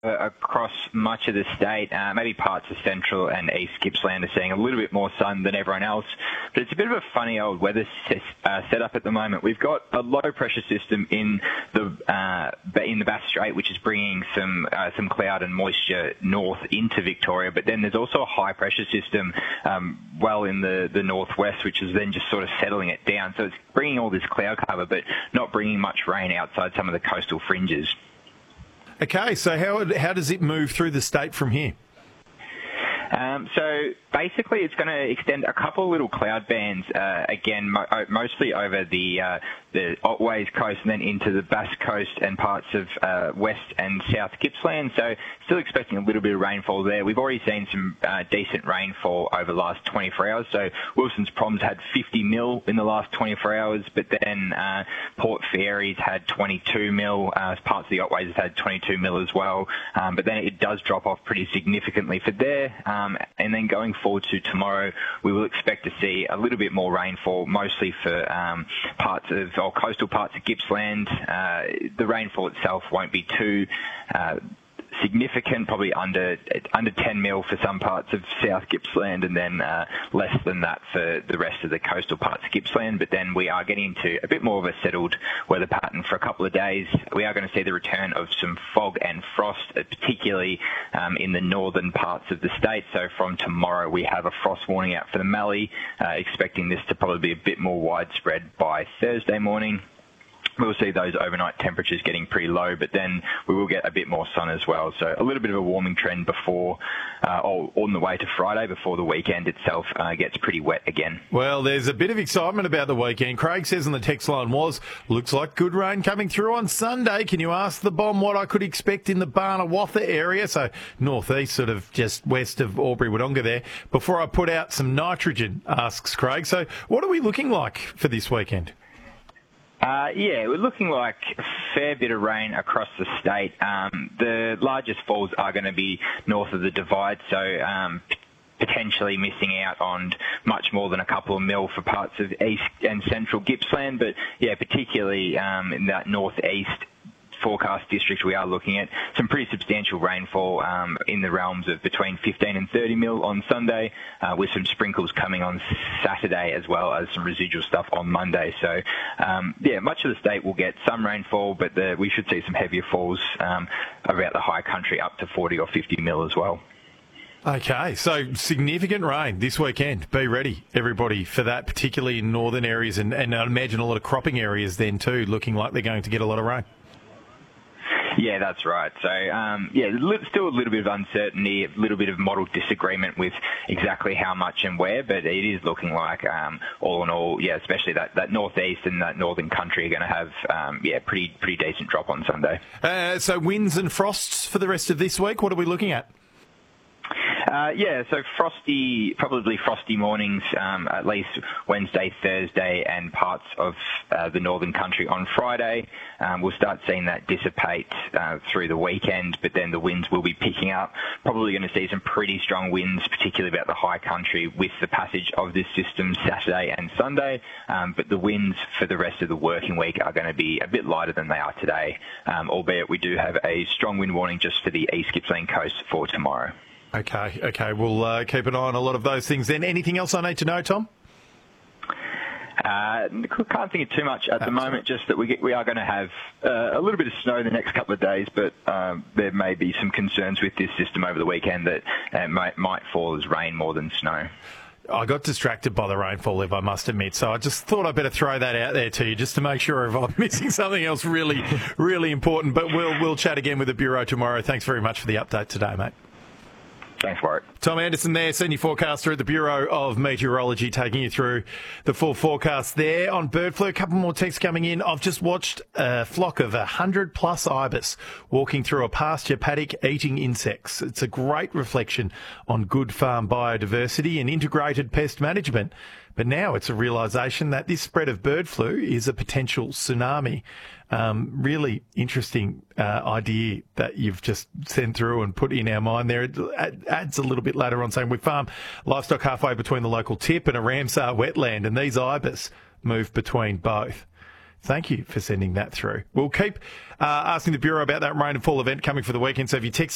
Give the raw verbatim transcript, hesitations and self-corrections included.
Uh, across much of the state, uh, maybe parts of central and east Gippsland are seeing a little bit more sun than everyone else. But it's a bit of a funny old weather set, uh, setup at the moment. We've got a low pressure system in the uh, in the Bass Strait, which is bringing some uh, some cloud and moisture north into Victoria. But then there's also a high pressure system um, well in the, the northwest, which is then just sort of settling it down. So it's bringing all this cloud cover, but not bringing much rain outside some of the coastal fringes. Okay, so how how does it move through the state from here? Um, so basically it's going to extend a couple of little cloud bands, uh, again, mo- mostly over the uh, the Otways coast and then into the Bass Coast and parts of uh, west and south Gippsland. So still expecting a little bit of rainfall there. We've already seen some uh, decent rainfall over the last twenty-four hours. So Wilson's Proms had fifty mil in the last twenty-four hours, but then uh, Port Fairy's had twenty-two mil. Uh, parts of the Otways has had twenty-two mil as well. Um, but then it does drop off pretty significantly for there. Um, and then going forward to tomorrow, we will expect to see a little bit more rainfall, mostly for um, parts of, or coastal parts of Gippsland. Uh, the rainfall itself won't be too uh, significant, probably under under ten mil for some parts of South Gippsland, and then uh, less than that for the rest of the coastal parts of Gippsland. But then we are getting into a bit more of a settled weather pattern for a couple of days. We are going to see the return of some fog and frost, uh, particularly um, in the northern parts of the state. So from tomorrow, we have a frost warning out for the Mallee, uh, expecting this to probably be a bit more widespread by Thursday morning. We'll see those overnight temperatures getting pretty low, but then we will get a bit more sun as well. So a little bit of a warming trend before, uh, or on the way to Friday, before the weekend itself uh, gets pretty wet again. Well, there's a bit of excitement about the weekend. Craig says on the text line was, looks like good rain coming through on Sunday. Can you ask the bomb what I could expect in the Barnawatha area? So northeast, sort of just west of Albury-Wodonga there, before I put out some nitrogen, asks Craig. So what are we looking like for this weekend? Uh, yeah, we're looking like a fair bit of rain across the state. Um, the largest falls are going to be north of the Divide, so um, potentially missing out on much more than a couple of mil for parts of east and central Gippsland. But yeah, particularly um, in that northeast forecast district, we are looking at some pretty substantial rainfall um, in the realms of between fifteen and thirty mil on Sunday, uh, with some sprinkles coming on Saturday as well as some residual stuff on Monday. So, um, yeah, much of the state will get some rainfall, but the, we should see some heavier falls um, about the high country, up to forty or fifty mil as well. Okay, so significant rain this weekend. Be ready, everybody, for that, particularly in northern areas, and, and I imagine a lot of cropping areas then too, looking like they're going to get a lot of rain. Yeah, that's right. So, um, yeah, still a little bit of uncertainty, a little bit of model disagreement with exactly how much and where, but it is looking like, um, all in all, yeah, especially that, that northeast and that northern country are going to have, um, yeah, pretty pretty decent drop on Sunday. Uh, so winds and frosts for the rest of this week, what are we looking at? Uh, yeah, so frosty, probably frosty mornings, um, at least Wednesday, Thursday, and parts of uh, the northern country on Friday. Um, we'll start seeing that dissipate uh, through the weekend, but then the winds will be picking up. Probably going to see some pretty strong winds, particularly about the high country, with the passage of this system Saturday and Sunday. Um, but the winds for the rest of the working week are going to be a bit lighter than they are today, um, albeit we do have a strong wind warning just for the East Gippsland coast for tomorrow. Okay, okay. We'll uh, keep an eye on a lot of those things then. Anything else I need to know, Tom? Uh, can't think of too much at Absolutely. the moment, just that we get, we are going to have uh, a little bit of snow the next couple of days, but um, there may be some concerns with this system over the weekend that uh, might, might fall as rain more than snow. I got distracted by the rainfall, if I must admit, so I just thought I'd better throw that out there to you just to make sure if I'm missing something else really, really important. But we'll, we'll chat again with the Bureau tomorrow. Thanks very much for the update today, mate. Thanks for it. Tom Anderson there, Senior Forecaster at the Bureau of Meteorology, taking you through the full forecast there on bird flu. A couple more texts coming in. I've just watched a flock of one hundred plus ibis walking through a pasture paddock eating insects. It's a great reflection on good farm biodiversity and integrated pest management. But now it's a realisation that this spread of bird flu is a potential tsunami. Um, really interesting uh, idea that you've just sent through and put in our mind there. It adds a little bit later on saying we farm livestock halfway between the local tip and a Ramsar wetland, and these ibis move between both. Thank you for sending that through. We'll keep uh, asking the Bureau about that rain and fall event coming for the weekend. So if you text